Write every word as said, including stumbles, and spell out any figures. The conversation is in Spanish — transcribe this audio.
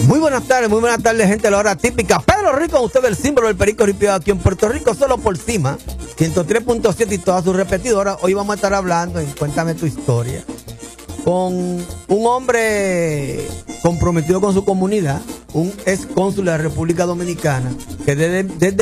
Muy buenas tardes, muy buenas tardes, gente de la hora típica. Pedro Rico, usted el símbolo del perico ripiado aquí en Puerto Rico, solo por cima, ciento tres punto siete y todas sus repetidoras. Hoy vamos a estar hablando, en Cuéntame tu historia, con un hombre comprometido con su comunidad, un ex cónsul de la República Dominicana, que desde, desde